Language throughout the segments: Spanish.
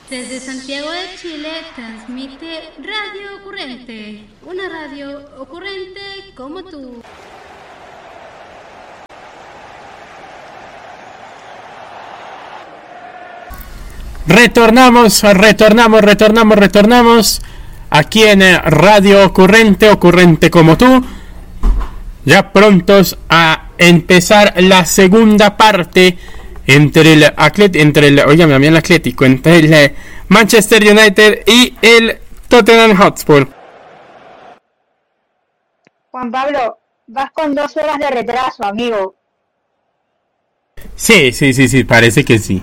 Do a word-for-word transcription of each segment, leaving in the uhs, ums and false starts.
Desde Santiago de Chile transmite Radio Ocurrente, una radio ocurrente como tú. Retornamos, retornamos, retornamos, retornamos aquí en Radio Ocurrente, ocurrente como tú. Ya prontos a empezar la segunda parte entre el Atlético, entre el, oigan, a mí el Atlético, entre el Manchester United y el Tottenham Hotspur. Juan Pablo, vas con dos horas de retraso, amigo. Sí, sí, sí, sí, parece que sí.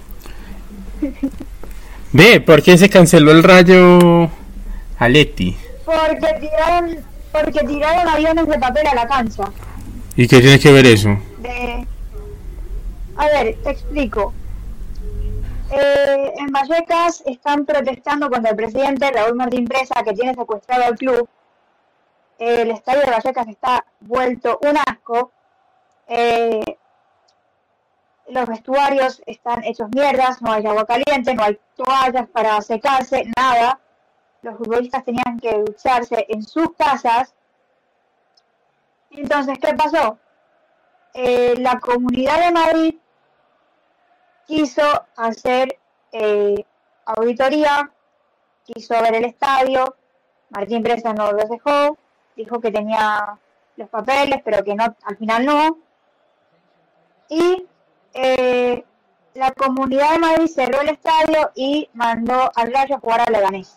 Ve, ¿por qué se canceló el Rayo Aleti? Porque tiraron, porque tiraron aviones de papel a la cancha. ¿Y qué tiene que ver eso? De... A ver, te explico. Eh, en Vallecas están protestando contra el presidente Raúl Martín Presa, que tiene secuestrado al club. Eh, el estadio de Vallecas está vuelto un asco. Eh, los vestuarios están hechos mierdas, no hay agua caliente, no hay toallas para secarse, nada. Los futbolistas tenían que ducharse en sus casas. Entonces, ¿qué pasó? Eh, la Comunidad de Madrid quiso hacer eh, auditoría, quiso ver el estadio. Martín Presa no los dejó, dijo que tenía los papeles, pero que no, al final no. Y eh, la Comunidad de Madrid cerró el estadio y mandó al Rayo a jugar a Leganés.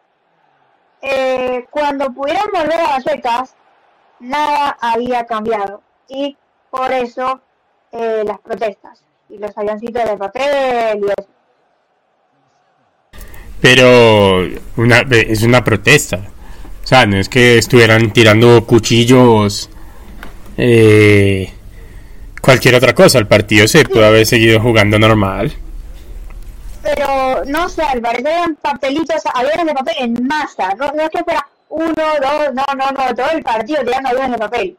Eh, cuando pudieron volver a Vallecas, nada había cambiado. Y por eso eh, las protestas y los avioncitos de papel y eso. Pero una, es una protesta. O sea, no es que estuvieran tirando cuchillos, eh, cualquier otra cosa. El partido se pudo haber seguido jugando normal. Pero no sé, al parecer eran papelitos, aviones de papel en masa. No, no es que fuera uno, dos, no, no, no, todo el partido tirando aviones de papel.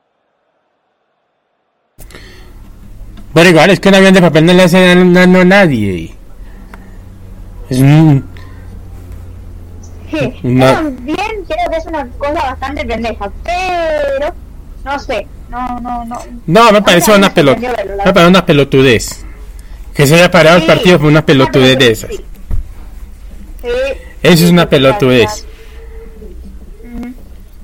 Pero igual, es que un avión de papel no le hace daño a nadie. Es un... Sí, una... bien, creo que es una cosa bastante pendeja, pero no sé, no, no, no. No, me parece una no pelot... me parece una pelotudez. Que se haya parado sí, el partido fue una pelotudez de esas. Sí. Sí, eso sí, es una pelotudez. Uh-huh.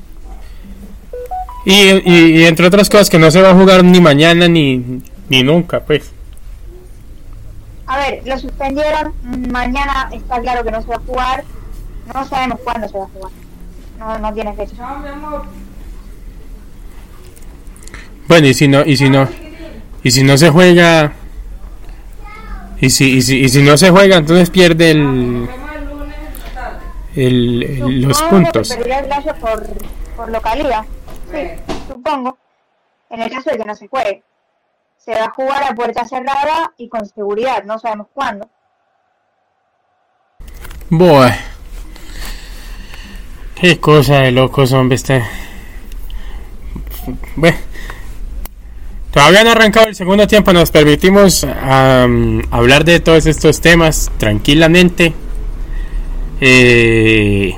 Y, y, y entre otras cosas que no se va a jugar ni mañana ni, ni nunca, pues. A ver, lo suspendieron, mañana está claro que no se va a jugar, no sabemos cuándo se va a jugar. No, no tiene fecha. No, mi amor. Bueno, y si no, y si no, y si no se juega, y si, y si, y si no se juega, entonces pierde el, el, el los puntos. Perdería el Rayo por, por localidad, sí, supongo. En el caso de que no se juegue, se va a jugar a puerta cerrada y con seguridad, no sabemos cuándo. Bueno, qué cosa de locos, hombre, este. Bueno, todavía no ha arrancado el segundo tiempo, nos permitimos um, hablar de todos estos temas tranquilamente. Eh,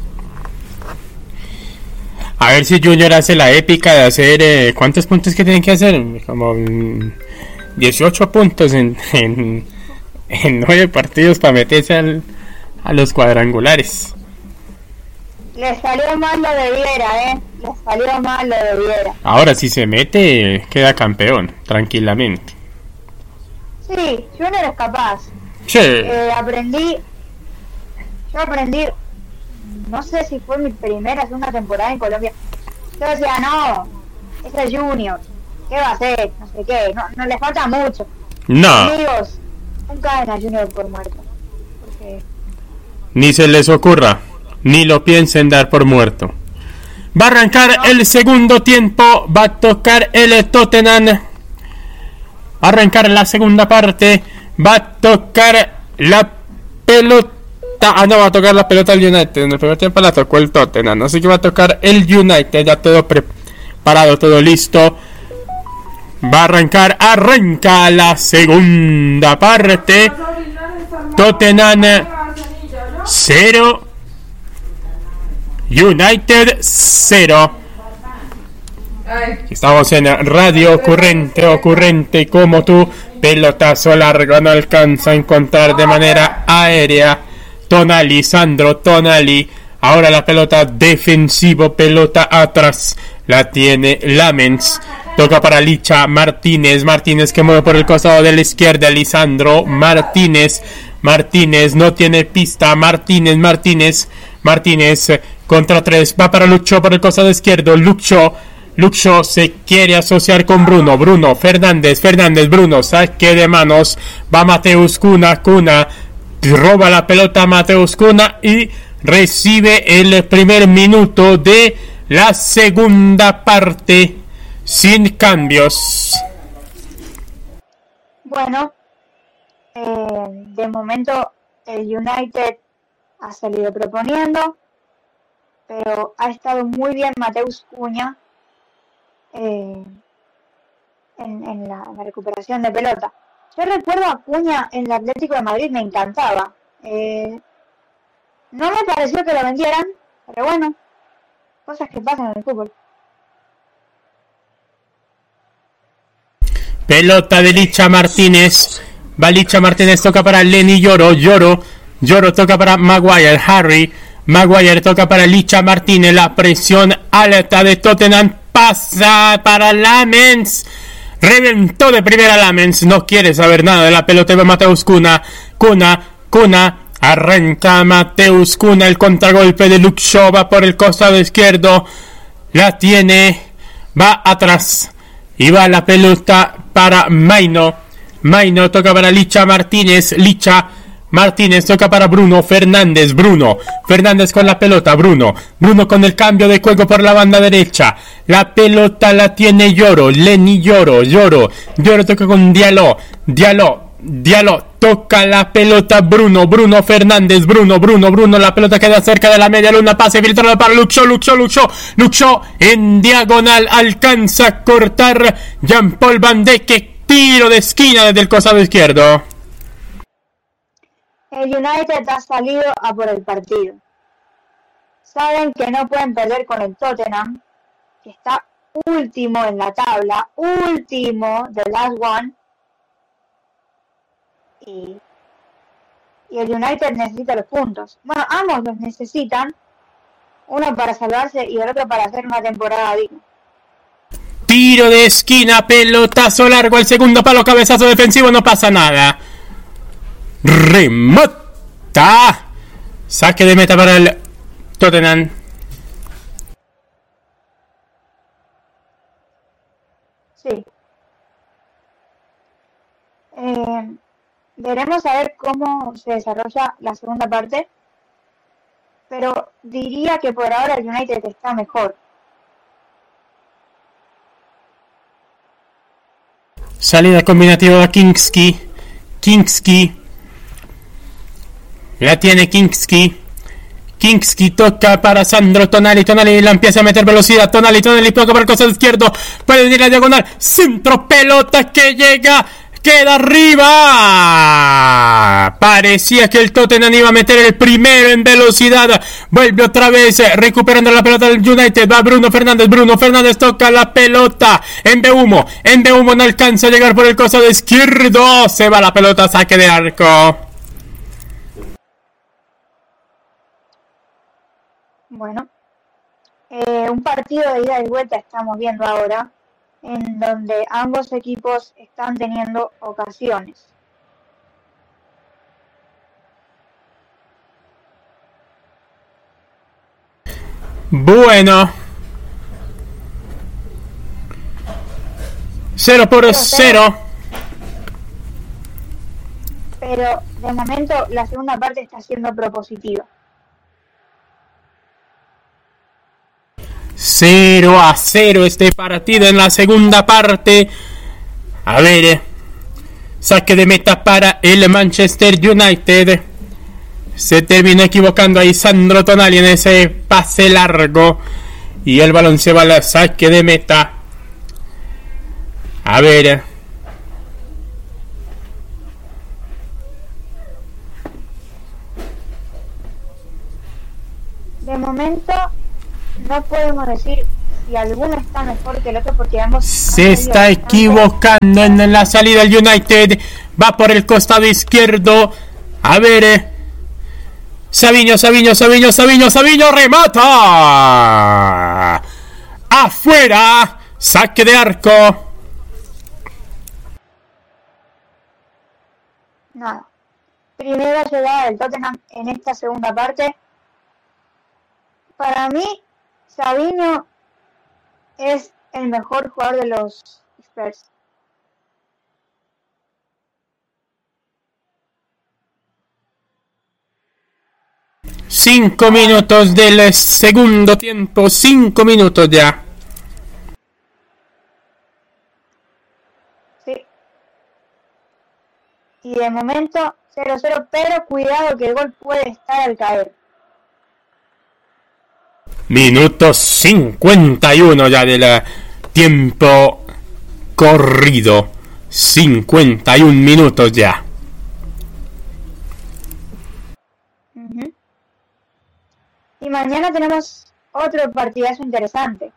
a ver si Junior hace la épica de hacer, eh, ¿cuántos puntos que tienen que hacer? Como um, dieciocho puntos en, en, en nueve partidos para meterse al, a los cuadrangulares. Le salió mal lo de Viera, eh. Le salió mal lo de Viera. Ahora si se mete, queda campeón, tranquilamente. Sí, Junior es capaz. Sí. Eh, aprendí, yo aprendí, no sé si fue mi primera, segunda temporada en Colombia. Yo decía, no, ese es Junior, ¿qué va a hacer? No sé qué, no, no le falta mucho. No. Amigos, nunca den a Junior por muerto. Porque... Ni se les ocurra, ni lo piensen dar por muerto. Va a arrancar no. el segundo tiempo, va a tocar el Tottenham. Va a arrancar la segunda parte, va a tocar la pelota. Ah, no, va a tocar la pelota el United. En el primer tiempo la tocó el Tottenham, así que va a tocar el United. Ya todo preparado, todo listo. Va a arrancar, arranca la segunda parte. Tottenham cero. United cero. Estamos en Radio Ocurrente, ocurrente como tú. Pelotazo largo, no alcanza a encontrar de manera aérea. Tonali, Sandro Tonali. Ahora la pelota defensivo, pelota atrás. La tiene Lamens. Toca para Licha Martínez. Martínez que mueve por el costado de la izquierda. Lisandro Martínez. Martínez no tiene pista. Martínez, Martínez. Martínez contra tres. Va para Lucho por el costado izquierdo. Lucho. Lucho se quiere asociar con Bruno. Bruno, Fernández, Fernández, Bruno. Saque de manos. Va Mateus Cuna. Cuna roba la pelota a Mateus Cuna y recibe el primer minuto de la segunda parte sin cambios. Bueno, eh, de momento el United ha salido proponiendo, pero ha estado muy bien Mateus Cunha eh, en, en, la, en la recuperación de pelota. Yo recuerdo a Cunha en el Atlético de Madrid, me encantaba. Eh, no me pareció que lo vendieran, pero bueno, cosas que pasan en el fútbol. Pelota de Licha Martínez. Va Licha Martínez, toca para Lenny Yoro. Yoro. Yoro toca para Maguire. Harry. Maguire toca para Licha Martínez. La presión alta de Tottenham pasa para Lamens. Reventó de primera Lamens. No quiere saber nada de la pelota de Mateus Cuna. Cuna. Cuna. Arranca Mateus Cuna. El contragolpe de Luke Shaw. Va por el costado izquierdo. La tiene. Va atrás. Y va la pelota para Maino. Maino toca para Licha Martínez. Licha Martínez toca para Bruno Fernández. Bruno Fernández con la pelota. Bruno. Bruno con el cambio de juego por la banda derecha. La pelota la tiene Yoro. Lenny Yoro. Yoro. Yoro toca con Diallo. Diallo. Diallo. Toca la pelota Bruno. Bruno Fernández. Bruno. Bruno. Bruno. La pelota queda cerca de la media luna. Pase filtrado para Lucho. Lucho. Lucho. Lucho en diagonal. Alcanza a cortar Jean-Paul Van de Beek. Tiro de esquina desde el costado izquierdo. El United ha salido a por el partido. Saben que no pueden perder con el Tottenham, que está último en la tabla, último de last one. Y, y el United necesita los puntos. Bueno, ambos los necesitan. Uno para salvarse y el otro para hacer una temporada digna. Tiro de esquina, pelotazo largo, el segundo palo, cabezazo defensivo, no pasa nada. Remota. Saque de meta para el Tottenham. Sí. Eh, veremos a ver cómo se desarrolla la segunda parte. Pero diría que por ahora el United está mejor. Salida combinativa de Kingsley. Kingsley. La tiene Kingsley. Kingsley toca para Sandro Tonali. Tonali la empieza a meter velocidad. Tonali, Tonali toca para el costado izquierdo. Puede venir a diagonal. Centro, pelota que llega. Queda arriba. Parecía que el Tottenham iba a meter el primero en velocidad. Vuelve otra vez recuperando la pelota del United. Va Bruno Fernández. Bruno Fernández toca la pelota. En Mbeumo. En Mbeumo no alcanza a llegar por el costado izquierdo. Se va la pelota. Saque de arco. Bueno. Eh, un partido de ida y vuelta estamos viendo ahora, en donde ambos equipos están teniendo ocasiones. Bueno. Cero por cero. Pero de momento la segunda parte está siendo propositiva. cero a cero este partido en la segunda parte. A ver. Saque de meta para el Manchester United. Se terminó equivocando ahí Sandro Tonali en ese pase largo. Y el balón se va al saque de meta. A ver. de momento no podemos decir si alguno está mejor que el otro porque ambos se está equivocando en la salida del United. Va por el costado izquierdo. A ver. Eh. Savinho, Savinho, Savinho, Savinho, Savinho. Remata. Afuera. Saque de arco. Nada. Primera llegada del Tottenham en esta segunda parte. Para mí, Savinho es el mejor jugador de los Spurs. Cinco minutos del segundo tiempo. Cinco minutos ya. Sí. Y de momento cero cero, pero cuidado que el gol puede estar al caer. Minuto cincuenta y uno ya del tiempo corrido. cincuenta y un minutos ya. Uh-huh. Y mañana tenemos otro partidazo interesante.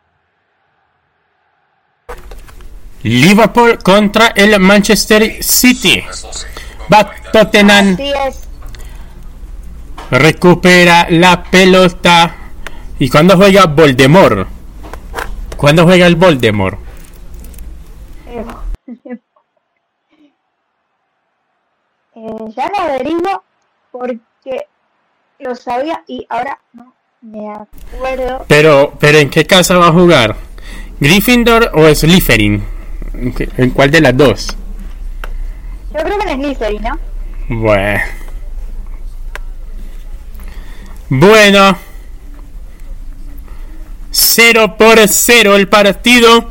Liverpool contra el Manchester City. Va Tottenham. Así es. Recupera la pelota. ¿Y cuándo juega Voldemort? ¿Cuándo juega el Voldemort? Eh, eh, ya no averiguo porque lo sabía y ahora no me acuerdo. Pero, pero ¿en qué casa va a jugar? ¿Gryffindor o Slytherin? ¿En cuál de las dos? Yo creo que en Slytherin, ¿no? Bueno. Bueno. Cero por cero el partido.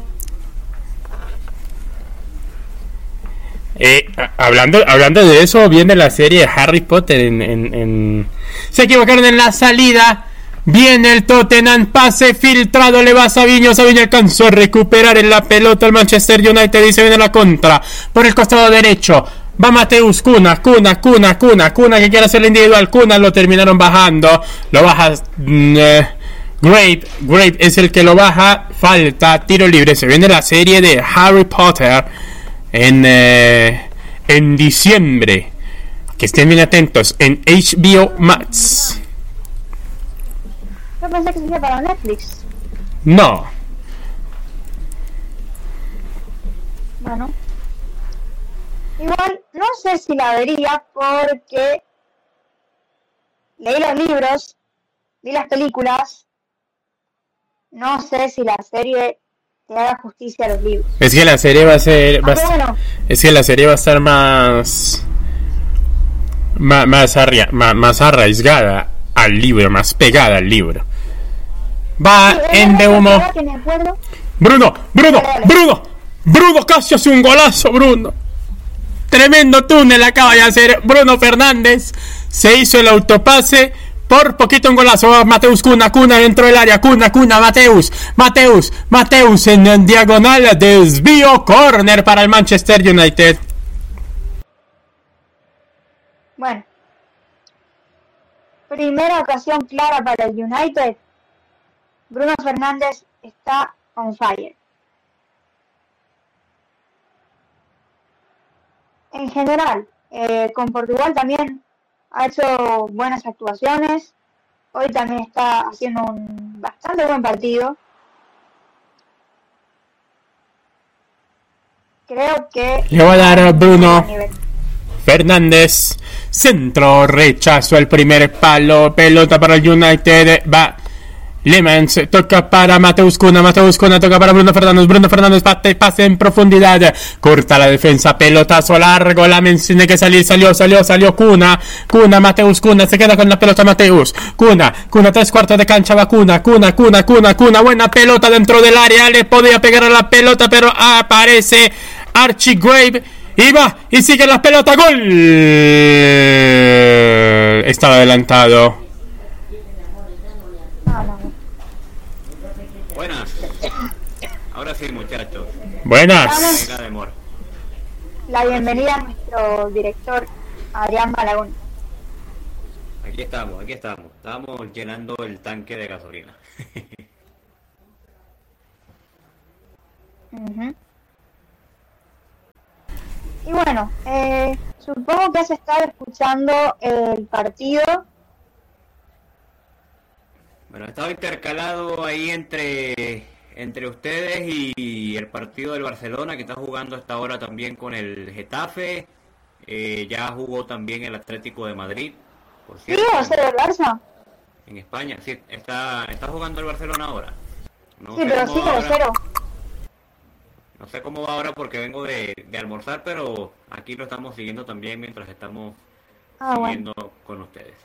Eh, hablando, hablando de eso, viene la serie de Harry Potter en, en, en... Se equivocaron en la salida. Viene el Tottenham, pase filtrado, le va a Savinho. Savinho alcanzó a recuperar en la pelota el Manchester United y se viene la contra. Por el costado derecho va Mateus Cunha, Cunha, Cunha, Cunha, Cunha que quiere hacer la individual. Cunha lo terminaron bajando. Lo baja mm, eh, Grape, Grape es el que lo baja. Falta, tiro libre. Se viene la serie de Harry Potter en, eh, en diciembre. Que estén bien atentos en H B O Max. Yo pensé que sería para Netflix. No. Bueno. Igual, no sé si la vería porque leí los libros, vi las películas. No sé si la serie te haga justicia a los libros. Es que la serie va a ser... Va a, bueno. Es que la serie va a estar más... Más, más, arria, más, más arraigada al libro, más pegada al libro. Va Sí, en de humo. Bruno, Bruno, Bruno, Bruno casi hace un golazo, Bruno. Tremendo túnel acaba de hacer Bruno Fernández. Se hizo el autopase. Por poquito un golazo. Mateus Cunha, Cunha dentro del área. Cunha, Cunha, Mateus, Mateus, Mateus en diagonal. Desvío, corner para el Manchester United. Bueno. Primera ocasión clara para el United. Bruno Fernández está on fire. En general, eh, con Portugal también ha hecho buenas actuaciones. Hoy también está haciendo un bastante buen partido. Creo que... Le voy a dar a Bruno Fernández. Centro, rechazo el primer palo. Pelota para el United. Va Lemans, toca para Mateus Cunha, Mateus Cunha toca para Bruno Fernández, Bruno Fernández pase, pase en profundidad, corta la defensa, pelotazo largo, Lemans tiene que salir, salió, salió, salió Cunha, Cunha, Mateus Cunha, se queda con la pelota Mateus, Cunha, Cunha, tres cuartos de cancha va Cunha, Cunha, Cunha, Cunha, Cunha, buena pelota dentro del área, le podía pegar a la pelota, pero aparece Archie Grave, y va, y sigue la pelota, gol, estaba adelantado. Buenas. Ahora sí, muchachos. Buenas. La bienvenida a nuestro director Adrián Malagón. Aquí estamos, aquí estamos. Estamos llenando el tanque de gasolina. Uh-huh. Y bueno, eh, supongo que has estado escuchando el partido. Bueno, estaba intercalado ahí entre, entre ustedes y el partido del Barcelona, que está jugando hasta ahora también con el Getafe. Eh, ya jugó también el Atlético de Madrid. Por Sí, cierto, o sea, el Barça. en España. Sí, está, está jugando el Barcelona ahora. No Sí, sé pero cómo sí, va pero ahora. cero. No sé cómo va ahora porque vengo de, de almorzar, pero aquí lo estamos siguiendo también mientras estamos Ah, bueno. siguiendo con ustedes.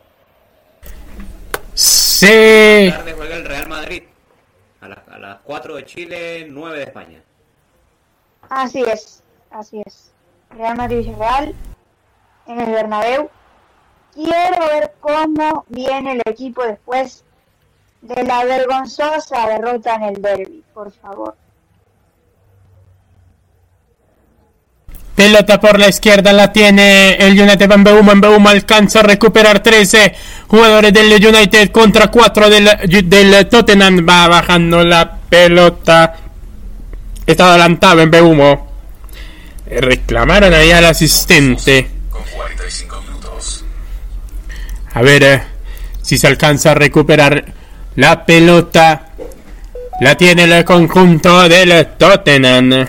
Sí. Esta tarde juega el Real Madrid. A las, a las cuatro de Chile, nueve de España. Así es, así es. Real Madrid-Villarreal en el Bernabéu. Quiero ver cómo viene el equipo después de la vergonzosa derrota en el derbi, por favor. Pelota por la izquierda la tiene el United. Mbeumo, Mbeumo alcanza a recuperar trece jugadores del United contra cuatro del, del Tottenham. Va bajando la pelota. Está adelantado Mbeumo. Reclamaron ahí al asistente. Con cuarenta y cinco minutos. A ver eh, si se alcanza a recuperar la pelota. La tiene el conjunto del Tottenham.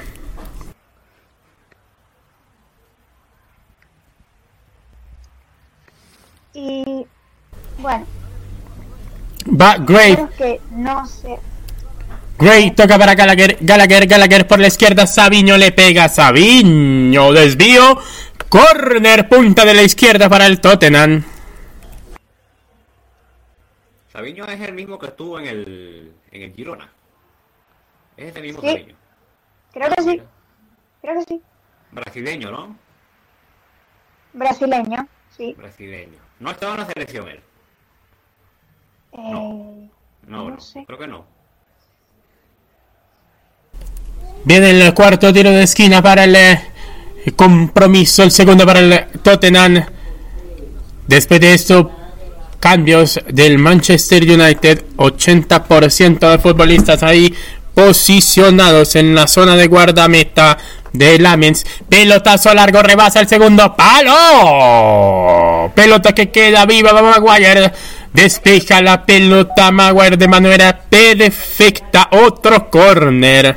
Y bueno, Va Gray. creo que no sé. Gray toca para Gallagher. Gallagher, Gallagher por la izquierda. Savinho le pega. Savinho. Desvío. Corner. Punta de la izquierda para el Tottenham. Savinho es el mismo que estuvo en el, en el Girona. Es ese mismo Sí. Savinho. Creo que sí, creo que sí. Brasileño, ¿no? Brasileño, sí. Brasileño. No estaba en la selección él. Eh, No, no no, sé. creo que no. Viene el cuarto tiro de esquina para el eh, compromiso. El segundo para el Tottenham. Después de esto, cambios del Manchester United. ochenta por ciento de futbolistas ahí posicionados en la zona de guardameta de Lamens. Pelotazo largo, rebasa el segundo palo. Pelota que queda viva. Maguire despeja la pelota. Maguire de manera perfecta. Otro córner.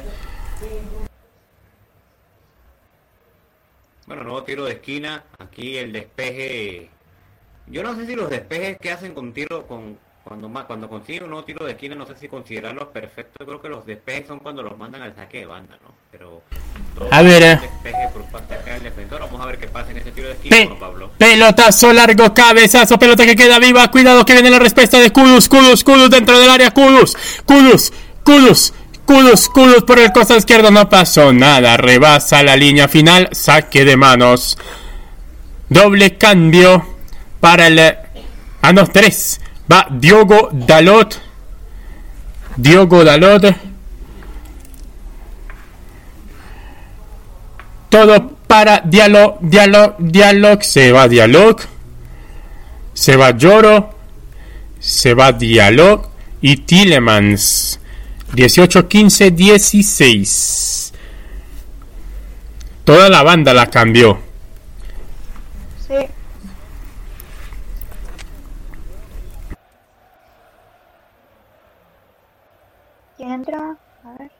Bueno, nuevo tiro de esquina. Aquí el despeje. Yo no sé si los despejes que hacen con tiro, con cuando más cuando consiguen un nuevo tiro de esquina, no sé si considerarlos perfectos. Yo creo que los despejes son cuando los mandan al saque de banda, ¿no? Pero A ver, eh. despeje por parte acá del defensor. Vamos a ver qué pasa en ese tiro de esquina, Pe- Juan Pablo. pelotazo largo, cabezazo, pelota que queda viva. Cuidado que viene la respuesta de Kudus, Kudus, Kudus dentro del área. Kudus, Kudus, Kudus, Kudus, Kudus por el costado izquierdo. No pasó nada. Rebasa la línea final. Saque de manos. Doble cambio para el. Ah, no, tres. Va Diogo Dalot. Diogo Dalot. Todo para Dialog, Dialog, Dialog. Se va Dialog. Se va Lloro. Se va Dialog. Y Tielemans. dieciocho, quince, dieciséis. Toda la banda la cambió. Sí. ¿Quién entra? A ver.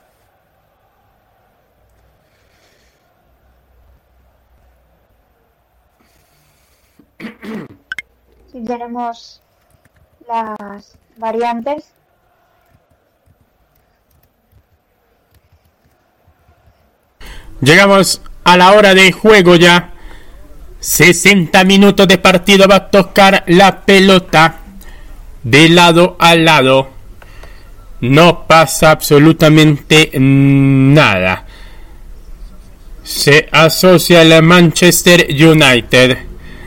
Sí, tenemos las variantes. Llegamos a la hora de juego ya. sesenta minutos de partido. Va a tocar la pelota de lado a lado. No pasa absolutamente nada. Se asocia al Manchester United.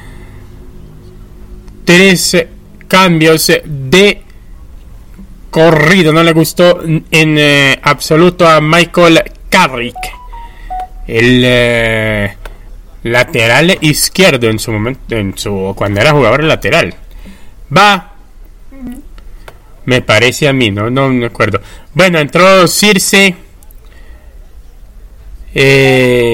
Tres cambios de corrido. No le gustó en eh, absoluto a Michael Carrick, el eh, lateral izquierdo en su momento, en su cuando era jugador lateral. Va, me parece a mí, no, no me acuerdo. Bueno, entró Circe. Eh,